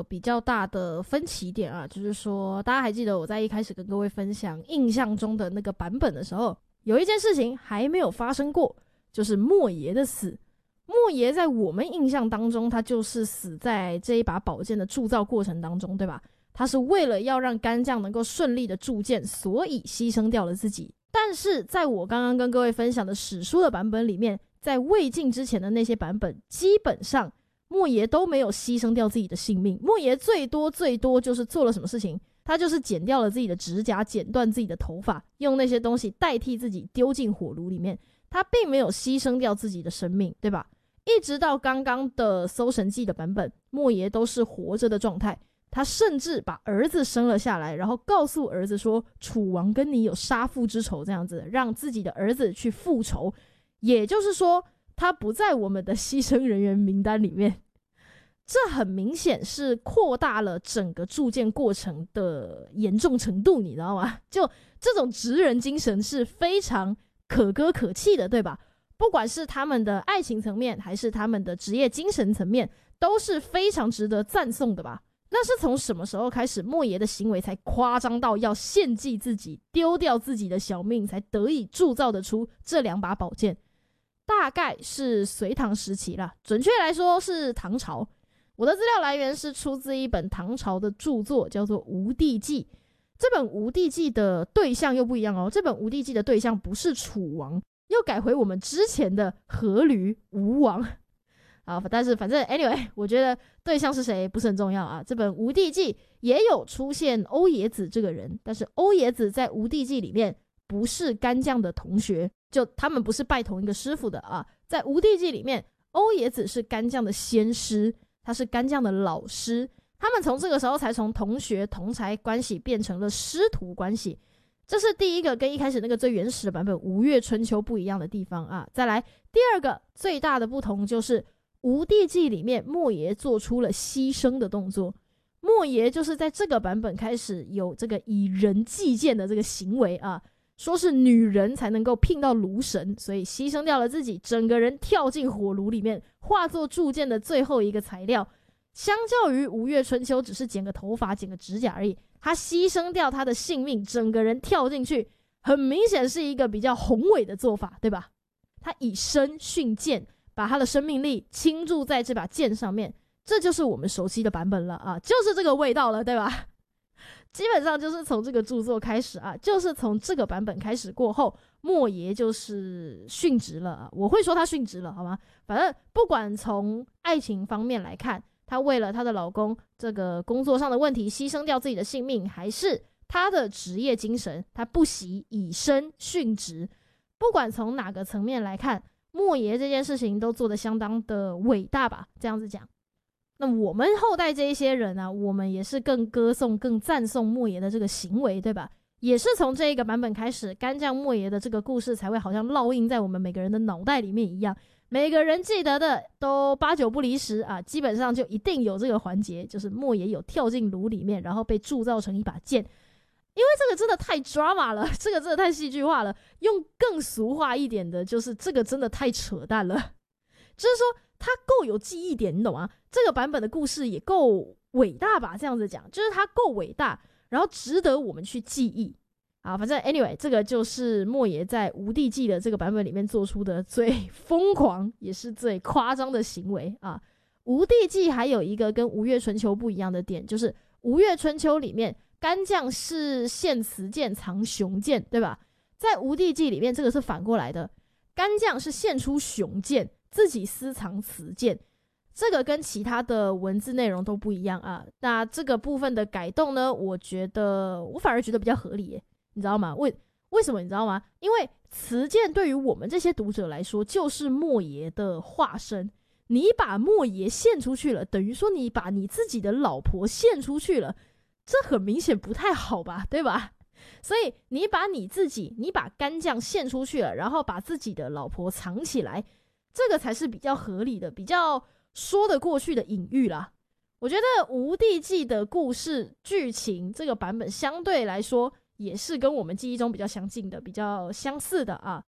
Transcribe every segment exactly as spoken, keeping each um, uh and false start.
比较大的分歧点啊，就是说大家还记得我在一开始跟各位分享印象中的那个版本的时候，有一件事情还没有发生过，就是莫邪的死。莫邪在我们印象当中，他就是死在这一把宝剑的铸造过程当中，对吧？他是为了要让干将能够顺利的铸剑，所以牺牲掉了自己。但是在我刚刚跟各位分享的史书的版本里面，在魏晋之前的那些版本，基本上莫邪都没有牺牲掉自己的性命。莫邪最多最多就是做了什么事情，他就是剪掉了自己的指甲，剪断自己的头发，用那些东西代替自己丢进火炉里面，他并没有牺牲掉自己的生命，对吧？一直到刚刚的搜神记的版本，莫邪都是活着的状态，他甚至把儿子生了下来，然后告诉儿子说楚王跟你有杀父之仇，这样子让自己的儿子去复仇，也就是说他不在我们的牺牲人员名单里面。这很明显是扩大了整个铸剑过程的严重程度，你知道吗？就这种职人精神是非常可歌可泣的，对吧？不管是他们的爱情层面还是他们的职业精神层面，都是非常值得赞颂的吧。那是从什么时候开始莫邪的行为才夸张到要献祭自己，丢掉自己的小命，才得以铸造得出这两把宝剑？大概是隋唐时期啦，准确来说是唐朝。我的资料来源是出自一本唐朝的著作，叫做《吴地记》。这本《吴地记》的对象又不一样哦，这本《吴地记》的对象不是楚王，又改回我们之前的阖闾吴王。好，但是反正 anyway， 我觉得对象是谁不是很重要啊。这本《吴地记》也有出现欧冶子这个人，但是欧冶子在《吴地记》里面不是干将的同学，就他们不是拜同一个师傅的啊。在《吴地记》里面，欧冶子是干将的先师，他是干将的老师，他们从这个时候才从同学同才关系变成了师徒关系。这是第一个跟一开始那个最原始的版本《吴越春秋》不一样的地方啊。再来第二个最大的不同就是吴地记里面莫邪做出了牺牲的动作。莫邪就是在这个版本开始有这个以人祭剑的这个行为啊，说是女人才能够聘到炉神，所以牺牲掉了自己，整个人跳进火炉里面，化作铸剑的最后一个材料。相较于吴越春秋只是剪个头发剪个指甲而已，他牺牲掉他的性命，整个人跳进去，很明显是一个比较宏伟的做法，对吧？他以身殉剑，把他的生命力倾注在这把剑上面，这就是我们熟悉的版本了啊，就是这个味道了，对吧？基本上就是从这个著作开始啊，就是从这个版本开始过后，莫邪就是殉职了啊。我会说他殉职了，好吗？反正不管从爱情方面来看，她为了她的老公这个工作上的问题牺牲掉自己的性命，还是她的职业精神，她不惜以身殉职。不管从哪个层面来看，莫邪这件事情都做得相当的伟大吧，这样子讲。那我们后代这一些人啊，我们也是更歌颂更赞颂莫邪的这个行为，对吧？也是从这一个版本开始，干将莫邪的这个故事才会好像烙印在我们每个人的脑袋里面一样，每个人记得的都八九不离十啊，基本上就一定有这个环节，就是莫邪有跳进炉里面，然后被铸造成一把剑。因为这个真的太 drama 了，这个真的太戏剧化了，用更俗化一点的就是这个真的太扯淡了，就是说它够有记忆点，你懂吗？这个版本的故事也够伟大吧，这样子讲就是它够伟大，然后值得我们去记忆。好，反正 anyway 这个就是莫邪在吴地记的这个版本里面做出的最疯狂也是最夸张的行为啊。吴地记还有一个跟吴越春秋不一样的点，就是吴越春秋里面干将是献雌剑藏雄剑，对吧？在吴地记里面这个是反过来的，干将是献出雄剑，自己私藏雌剑，这个跟其他的文字内容都不一样啊。那这个部分的改动呢，我觉得我反而觉得比较合理耶，你知道吗？为为什么你知道吗？因为雌剑对于我们这些读者来说就是莫邪的化身，你把莫邪献出去了，等于说你把你自己的老婆献出去了，这很明显不太好吧，对吧？所以你把你自己你把干将献出去了，然后把自己的老婆藏起来，这个才是比较合理的，比较说得过去的隐喻啦。我觉得吴地记的故事剧情这个版本相对来说也是跟我们记忆中比较相近的，比较相似的啊。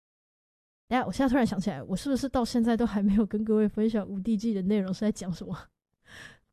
等一下，我现在突然想起来，我是不是到现在都还没有跟各位分享吴地记的内容是在讲什么？